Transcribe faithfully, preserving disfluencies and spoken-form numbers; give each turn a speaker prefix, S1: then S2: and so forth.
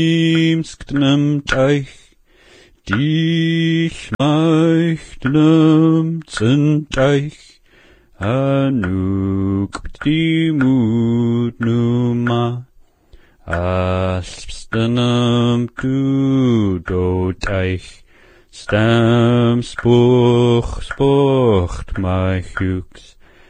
S1: Imsknem teich, dich leichtnem zinteich, anuk die Mut numa, aspstenum tu doteich, stem spuch spucht my hooks,